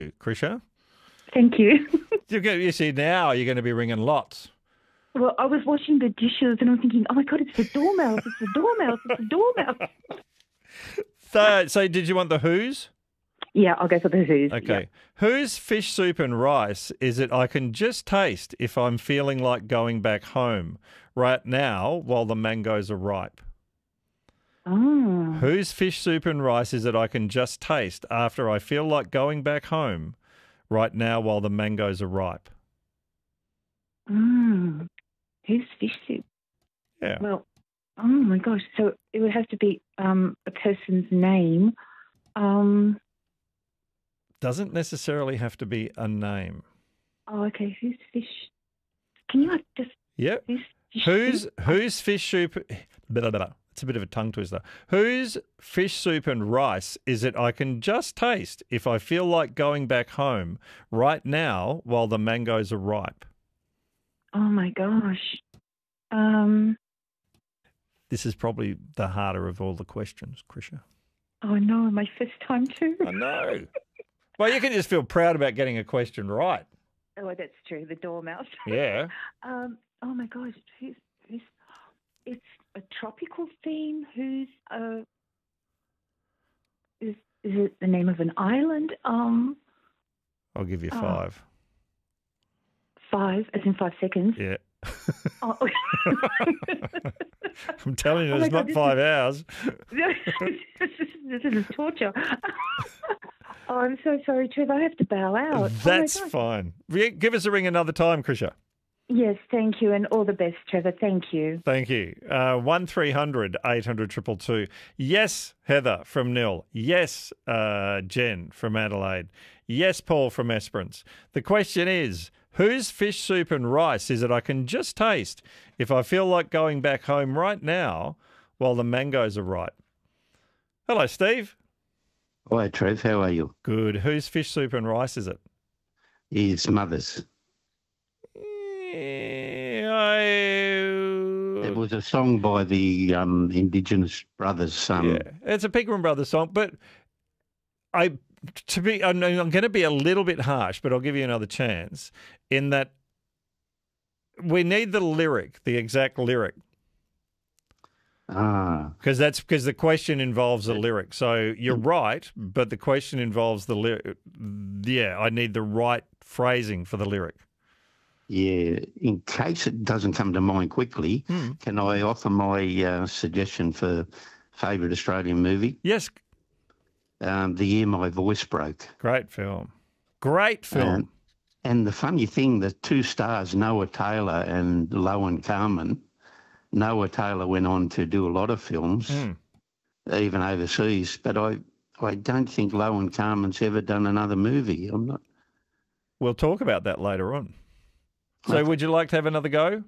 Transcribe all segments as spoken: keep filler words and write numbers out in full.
Krisha. Thank you. You go- you see, now you're going to be ringing lots. Well, I was washing the dishes and I'm thinking, oh my God, it's the dormouse, it's the dormouse, it's the dormouse. So, so did you want the who's? Yeah, I'll go for the who's. Okay. Yeah. Whose fish soup and rice is it I can just taste if I'm feeling like going back home right now while the mangoes are ripe? Oh. Whose fish soup and rice is it I can just taste after I feel like going back home right now while the mangoes are ripe? Mm. Who's fish soup? Yeah. Well, oh my gosh. So it would have to be um, a person's name. Um, Doesn't necessarily have to be a name. oh, okay. Who's fish? Can you like just... Yep. Who's fish Whose soup? whose fish soup? Blah, blah, blah. It's a bit of a tongue twister. Whose fish soup and rice is it I can just taste if I feel like going back home right now while the mangoes are ripe? Oh my gosh. Um, This is probably the harder of all the questions, Krisha. oh no, my first time too. I know. Well, you can just feel proud about getting a question right. Oh, that's true. The dormouse. Yeah. um, oh my gosh. Who's, who's, it's a tropical theme. Who's, uh, is, is it the name of an island? Um, I'll give you Oh. five. five, as in five seconds. Yeah. Oh, okay. I'm telling you, Oh it's my God, not this five hours. this, is, this is torture. Oh, I'm so sorry, Trevor. I have to bow out. That's oh my God. fine. Re- Give us a ring another time, Krisha. Yes, thank you, and all the best, Trevor. Thank you. Thank you. Uh, one three hundred eight hundred two two two. Yes, Heather from Nil. Yes, uh, Jen from Adelaide. Yes, Paul from Esperance. The question is, whose fish soup and rice is it I can just taste if I feel like going back home right now while the mangoes are ripe? Hello, Steve. Hi, Trev. How are you? Good. Whose fish soup and rice is it? His mother's. Yeah, I- It was a song by the um, Indigenous brothers. Um, Yeah, it's a Pegram Brothers song, but I to be I'm, I'm going to be a little bit harsh, but I'll give you another chance in that we need the lyric, the exact lyric, Ah, because that's because the question involves a lyric. So you're right, but the question involves the lyric. Yeah, I need the right phrasing for the lyric. yeah. In case it doesn't come to mind quickly, Hmm. can I offer my uh, suggestion for favourite Australian movie? Yes, Um, The Year My Voice Broke. great film, great film. And, and the funny thing, the two stars, Noah Taylor and Lowen Carmen, Noah Taylor went on to do a lot of films, Hmm. even overseas, but I, I don't think Lowen Carmen's ever done another movie. I'm not. We'll talk about that later on. So, Okay. would you like to have another go?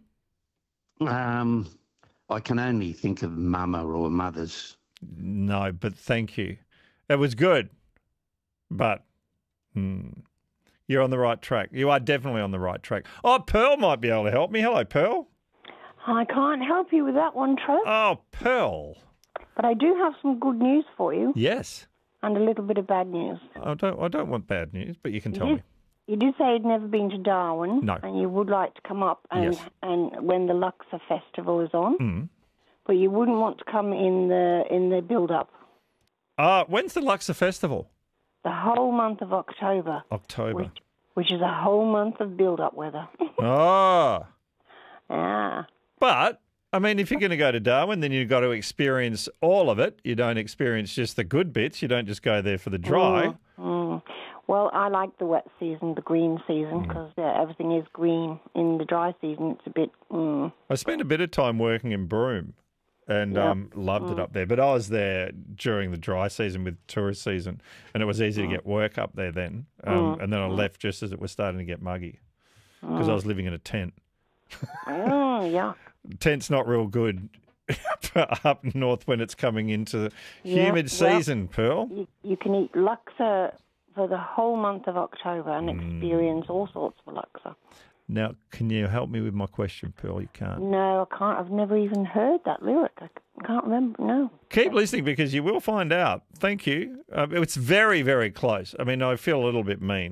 Um, I can only think of Mama or Mothers. No, but thank you. It was good, but hmm, you're on the right track. You are definitely on the right track. Oh, Pearl might be able to help me. Hello, Pearl. I can't help you with that one, Trev, Oh, Pearl. but I do have some good news for you Yes. and a little bit of bad news. I don't. I don't want bad news, but you can tell You me. You did say you'd never been to Darwin, No. and you would like to come up and, Yes. and when the Luxor Festival is on, Mm. but you wouldn't want to come in the in the build-up. Uh, when's the Luxor Festival? The whole month of October, October. which, which is a whole month of build-up weather. Ah, Ah, but I mean, if you're going to go to Darwin, then you've got to experience all of it. You don't experience just the good bits. You don't just go there for the dry. Mm, mm. Well, I like the wet season, the green season, Mm. because yeah, everything is green. In the dry season, it's a bit. Mm. I spent a bit of time working in Broome and Yep. um, loved it up there. But I was there during the dry season with tourist season, and it was easy to get work up there then. Um, And then I left just as it was starting to get muggy because I was living in a tent. Oh, yeah. Tent's not real good up north when it's coming into Yeah, humid well- season, Pearl. You, you can eat Luxor for the whole month of October and Mm. experience all sorts of Luxor. Now, can you help me with my question, Pearl? You can't. No, I can't. I've never even heard that lyric. I can't remember. No. Keep listening because you will find out. Thank you. Uh, it's very, very close. I mean, I feel a little bit mean.